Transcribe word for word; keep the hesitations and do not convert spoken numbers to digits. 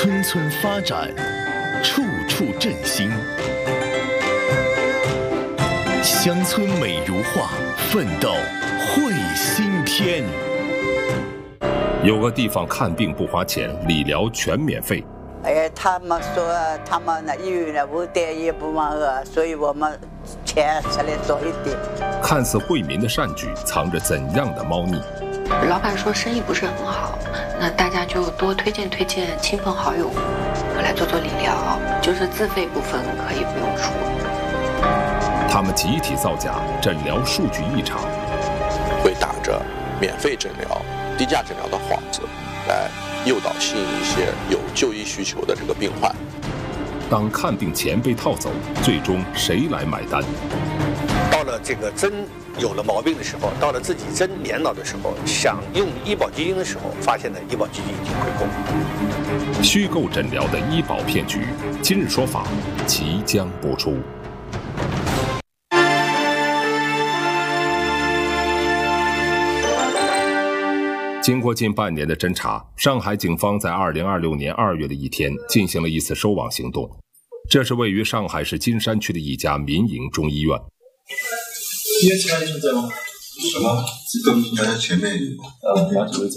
村村发展，处处振兴。乡村美如画，奋斗会新天。 有个地方看病不花钱，理疗全免费。 哎，他们说他们的医院的五点也不满额，所以我们钱出来做一点。 看似惠民的善举，藏着怎样的猫腻？ 老板说生意不是很好，那大家就多推荐推荐亲朋好友来做做理疗，就是自费部分可以不用出。 他们集体造假，诊疗数据异常， 会打着免费诊疗、低价诊疗的幌子，来诱导吸引一些有就医需求的这个病患。 当看病钱被套走，最终谁来买单？ 到了这个针有了毛病的时候，到了自己针年老的时候，想用医保基金的时候，发现呢医保基金已经亏空。 虚构诊疗的医保骗局，今日说法即将播出。经过近半年的侦查，上海警方在二零二六年二月的一天进行了一次收网行动。这是位于上海市金山区的一家民营中医院。 今天其他医生在吗？ 什么？这个应该前面有。 呃，了解为止。